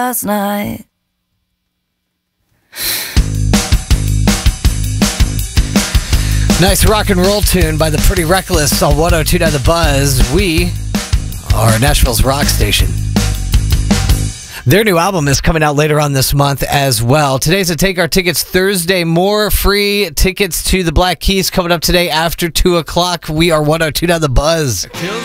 last night. Nice rock and roll tune by the Pretty Reckless on 102.9 The Buzz. We are Nashville's rock station. Their new album is coming out later on this month as well. Today's a Take Our Tickets Thursday. More free tickets to the Black Keys coming up today after 2 o'clock. We are 102.9 The Buzz.